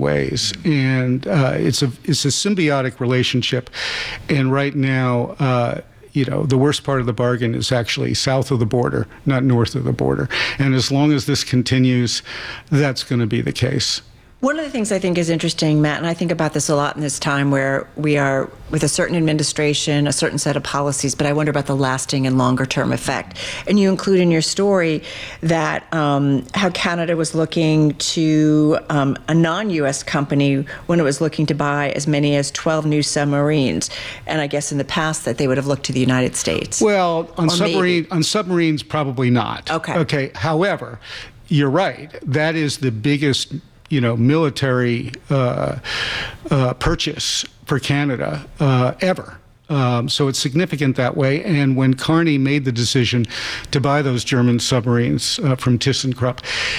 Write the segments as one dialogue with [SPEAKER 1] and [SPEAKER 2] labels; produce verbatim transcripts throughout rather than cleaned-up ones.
[SPEAKER 1] ways. And uh, it's a it's a symbiotic relationship. And right now, uh, you know, the worst part of the bargain is actually south of the border, not north of the border. And as long as this continues, that's going to be the case.
[SPEAKER 2] One of the things I think is interesting, Matt, and I think about this a lot in this time where we are with a certain administration, a certain set of policies, but I wonder about the lasting and longer term effect. And you include in your story that um, how Canada was looking to um, a non-U S company when it was looking to buy as many as twelve new submarines. And I guess in the past that they would have looked to the United States.
[SPEAKER 1] Well, on submarine, on submarines, probably not.
[SPEAKER 2] Okay.
[SPEAKER 1] Okay. However, you're right. That is the biggest, you know, military uh, uh, purchase for Canada uh, ever. Um, so it's significant that way. And when Carney made the decision to buy those German submarines uh, from ThyssenKrupp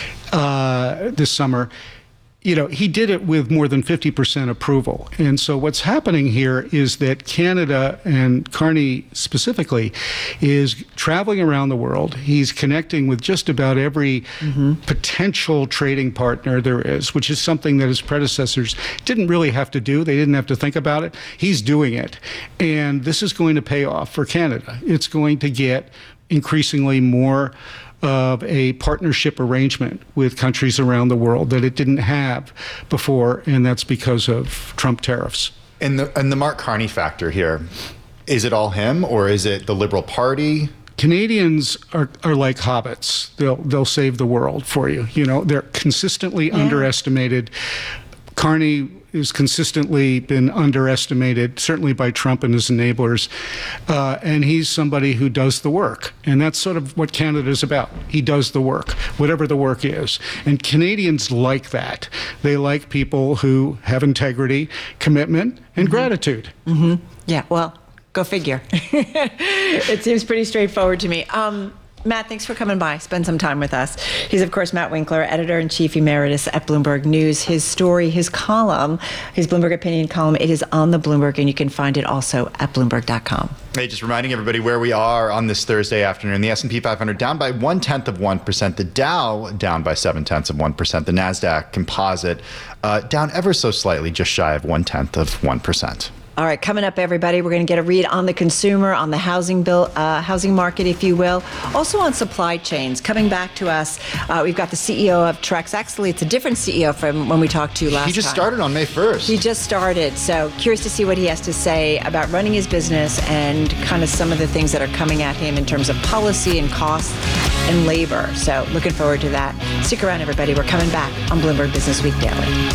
[SPEAKER 1] uh, this summer, you know, he did it with more than fifty percent approval. And so what's happening here is that Canada, and Carney specifically, is traveling around the world. He's connecting with just about every mm-hmm. potential trading partner there is, which is something that his predecessors didn't really have to do. They didn't have to think about it. He's doing it. And this is going to pay off for Canada. It's going to get increasingly more of a partnership arrangement with countries around the world that it didn't have before, and that's because of Trump tariffs.
[SPEAKER 3] And the, and the Mark Carney factor here, is it all him or is it the Liberal Party?
[SPEAKER 1] Canadians are, are like hobbits. They'll they'll save the world for you. You know, they're consistently yeah. underestimated. Carney has consistently been underestimated, certainly by Trump and his enablers. Uh, and he's somebody who does the work. And that's sort of what Canada is about. He does the work, whatever the work is. And Canadians like that. They like people who have integrity, commitment, and mm-hmm. gratitude.
[SPEAKER 2] Mm-hmm. Yeah, well, go figure. It seems pretty straightforward to me. Um, Matt, thanks for coming by. Spend some time with us. He's, of course, Matt Winkler, editor-in-chief emeritus at Bloomberg News. His story, his column, his Bloomberg Opinion column, it is on the Bloomberg, and you can find it also at bloomberg dot com.
[SPEAKER 3] Hey, just reminding everybody where we are on this Thursday afternoon. The S and P five hundred down by one-tenth of one percent. The Dow down by seven-tenths of one percent. The NASDAQ composite uh, down ever so slightly, just shy of one-tenth of one percent.
[SPEAKER 2] All right, coming up, everybody, we're going to get a read on the consumer, on the housing bill, uh, housing market, if you will. Also on supply chains. Coming back to us, uh, we've got the C E O of Trex. Actually, it's a different C E O from when we talked to you last time.
[SPEAKER 3] He just time. started on May first.
[SPEAKER 2] He just started. So curious to see what he has to say about running his business and kind of some of the things that are coming at him in terms of policy and cost and labor. So looking forward to that. Stick around, everybody. We're coming back on Bloomberg Business Week Daily.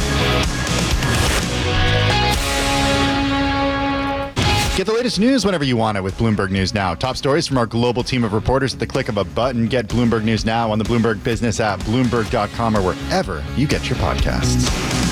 [SPEAKER 3] Get the latest news whenever you want it with Bloomberg News Now. Top stories from our global team of reporters at the click of a button. Get Bloomberg News Now on the Bloomberg Business app, bloomberg dot com, or wherever you get your podcasts.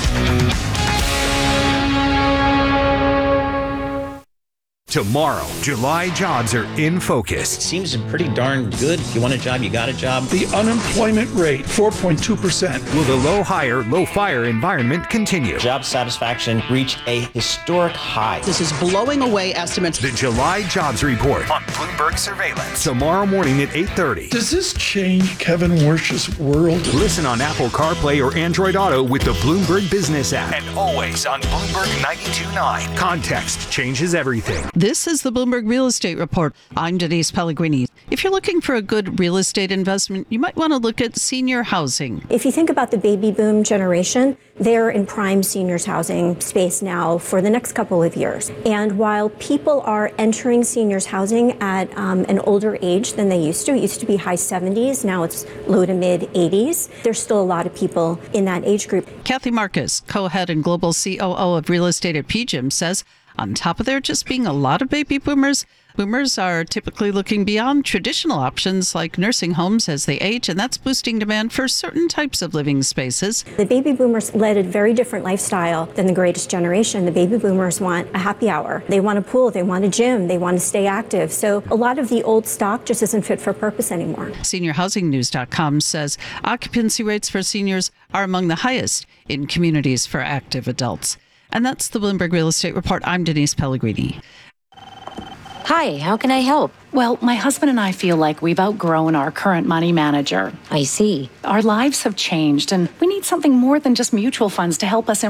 [SPEAKER 4] Tomorrow, July jobs are in focus.
[SPEAKER 5] It seems pretty darn good. If you want a job, you got a job.
[SPEAKER 6] The unemployment rate, four point two percent.
[SPEAKER 4] Will the low hire, low fire environment continue?
[SPEAKER 5] Job satisfaction reached a historic high.
[SPEAKER 7] This is blowing away estimates.
[SPEAKER 4] The July Jobs Report on Bloomberg Surveillance. Tomorrow morning at eight thirty.
[SPEAKER 6] Does this change Kevin Warsh's world?
[SPEAKER 4] Listen on Apple CarPlay or Android Auto with the Bloomberg Business app. And always on Bloomberg ninety-two point nine. Context changes everything.
[SPEAKER 8] This is the Bloomberg Real Estate Report. I'm Denise Pellegrini. If you're looking for a good real estate investment, you might want to look at senior housing.
[SPEAKER 9] If you think about the baby boom generation, they're in prime seniors housing space now for the next couple of years. And while people are entering seniors housing at um, an older age than they used to, it used to be high seventies, now it's low to mid eighties, there's still a lot of people in that age group.
[SPEAKER 8] Kathy Marcus, co-head and global C O O of real estate at P G I M, says on top of there just being a lot of baby boomers, boomers are typically looking beyond traditional options like nursing homes as they age, and that's boosting demand for certain types of living spaces.
[SPEAKER 9] The baby boomers led a very different lifestyle than the greatest generation. The baby boomers want a happy hour. They want a pool. They want a gym. They want to stay active. So a lot of the old stock just isn't fit for purpose anymore.
[SPEAKER 8] Senior Housing News dot com says occupancy rates for seniors are among the highest in communities for active adults. And that's the Bloomberg Real Estate Report. I'm Denise Pellegrini.
[SPEAKER 10] Hi, how can I help? Well, my husband and I feel like we've outgrown our current money manager.
[SPEAKER 9] I see.
[SPEAKER 10] Our lives have changed, and we need something more than just mutual funds to help us